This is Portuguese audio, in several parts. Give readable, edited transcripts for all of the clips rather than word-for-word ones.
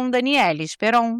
com Daniela Esperon.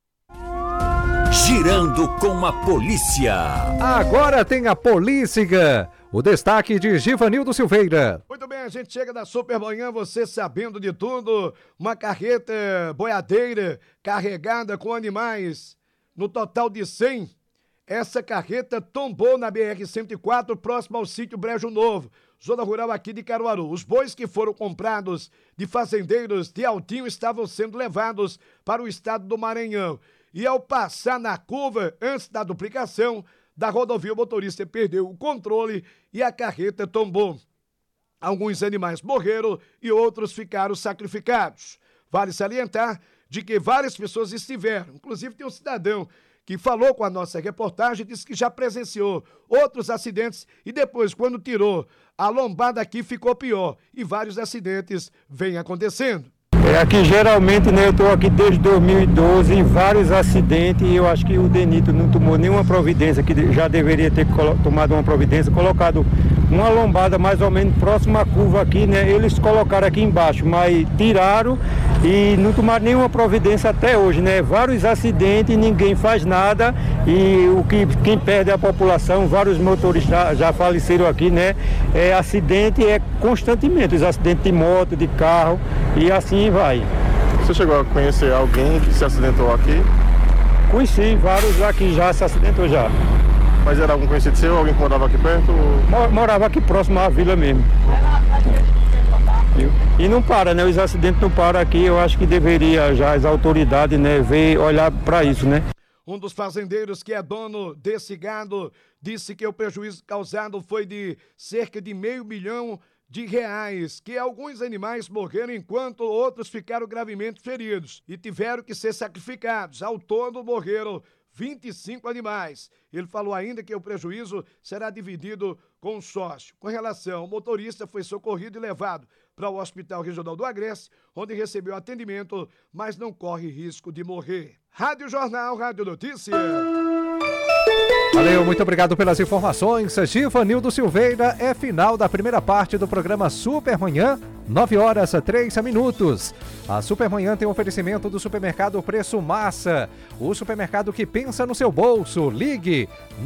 Girando com a polícia. Agora tem a Polícia. O destaque de Givanildo Silveira. Muito bem, a gente chega da Supermanhã, você sabendo de tudo. Uma carreta boiadeira carregada com animais, no total de 100. Essa carreta tombou na BR-104, próximo ao sítio Brejo Novo, zona rural aqui de Caruaru. Os bois que foram comprados de fazendeiros de Altinho estavam sendo levados para o estado do Maranhão. E ao passar na curva, antes da duplicação da rodovia, o motorista perdeu o controle e a carreta tombou. Alguns animais morreram e outros ficaram sacrificados. Vale salientar de que várias pessoas estiveram, inclusive tem um cidadão que falou com a nossa reportagem, disse que já presenciou outros acidentes e depois, quando tirou a lombada aqui, ficou pior. E vários acidentes vêm acontecendo. Aqui geralmente, né, eu estou aqui desde 2012, vários acidentes, e eu acho que o DENIT não tomou nenhuma providência, que já deveria ter tomado uma providência, colocado uma lombada mais ou menos próxima à curva aqui, né? Eles colocaram aqui embaixo, mas tiraram e não tomaram nenhuma providência até hoje, né? Vários acidentes, ninguém faz nada, e quem perde é a população. Vários motoristas já faleceram aqui, né? Acidente constantemente, os acidentes de moto, de carro, e assim vai. Você chegou a conhecer alguém que se acidentou aqui? Conheci vários aqui, já se acidentou já. Mas era algum conhecido seu, alguém que morava aqui perto? Morava aqui próximo à vila mesmo. E não para, né? Os acidentes não param aqui. Eu acho que deveria já as autoridades, né, olhar para isso, né? Um dos fazendeiros que é dono desse gado disse que o prejuízo causado foi de cerca de R$500 mil, que alguns animais morreram enquanto outros ficaram gravemente feridos e tiveram que ser sacrificados. Ao todo morreram 25 animais. Ele falou ainda que o prejuízo será dividido com o sócio. Com relação ao motorista, foi socorrido e levado para o Hospital Regional do Agreste, onde recebeu atendimento, mas não corre risco de morrer. Rádio Jornal, Rádio Notícia. Valeu, muito obrigado pelas informações. Givanildo Silveira. É final da primeira parte do programa Supermanhã, 9h03. A Supermanhã tem um oferecimento do supermercado Preço Massa, o supermercado que pensa no seu bolso. Ligue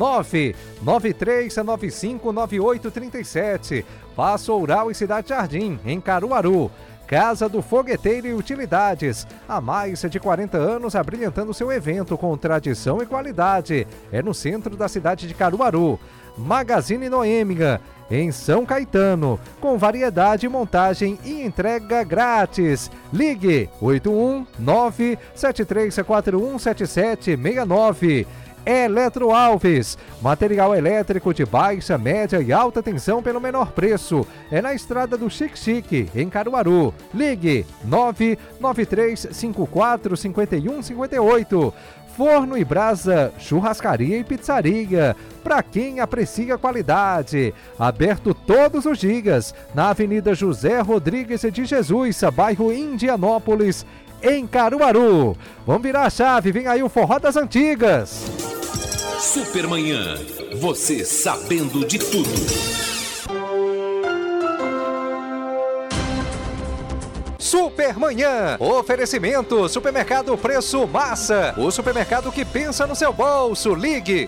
993959837. Paço Oural e Cidade Jardim, em Caruaru. Casa do Fogueteiro e Utilidades, há mais de 40 anos abrilhantando seu evento com tradição e qualidade. É no centro da cidade de Caruaru. Magazine Noêmia, em São Caetano, com variedade, montagem e entrega grátis. Ligue 819-7341-7769. Eletro Alves, material elétrico de baixa, média e alta tensão pelo menor preço. É na estrada do Xique-Xique, em Caruaru. Ligue 993545158. Forno e Brasa, churrascaria e pizzaria, para quem aprecia qualidade. Aberto todos os dias, na Avenida José Rodrigues de Jesus, bairro Indianópolis, em Caruaru. Vamos virar a chave, vem aí o Forró das Antigas. Supermanhã, você sabendo de tudo. Supermanhã, oferecimento Supermercado Preço Massa, o supermercado que pensa no seu bolso. Ligue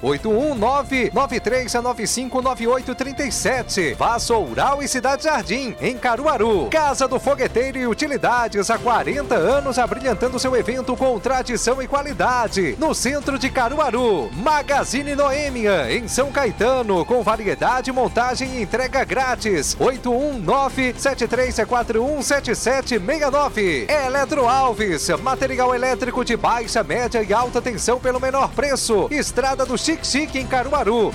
819-9395-9837. Paço Oural e Cidade Jardim, em Caruaru. Casa do Fogueteiro e Utilidades, há 40 anos abrilhantando seu evento com tradição e qualidade, no centro de Caruaru. Magazine Noêmia, em São Caetano, com variedade, montagem e entrega grátis. 819-7341-7769. Eletro Alves, material elétrico de baixa, média e alta tensão pelo menor preço. Estrada do Xique-Xique, em Caruaru.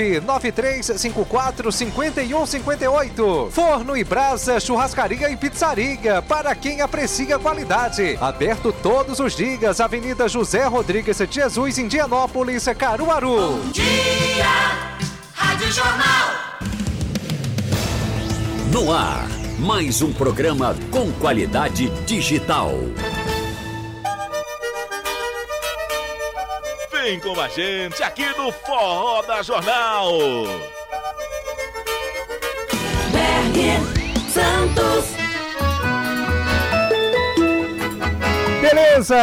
993545158. Forno e Brasa, churrascaria e pizzaria, para quem aprecia qualidade. Aberto todos os dias, Avenida José Rodrigues de Jesus, Indianópolis, Caruaru. Bom dia, Rádio Jornal. No ar, mais um programa com qualidade digital. Vem com a gente aqui no Forró da Jornal. Santos. Beleza!